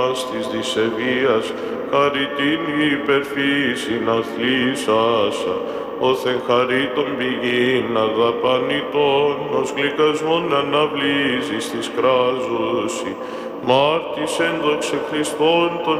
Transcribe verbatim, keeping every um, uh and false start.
της δισεβίας, χαρί την υπερφύσιν αθλήσασα, όθεν χαρί των πηγήν αγαπανητών, ως γλυκασμόν αναβλύζεις της κράζωση, μάρτης ένδοξε Χριστόν των